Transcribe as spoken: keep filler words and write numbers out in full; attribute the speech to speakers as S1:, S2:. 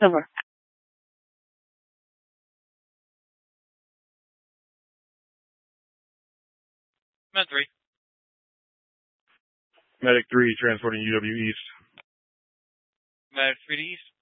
S1: Over.
S2: Med three.
S3: Medic three, transporting U W East.
S2: Med three to East.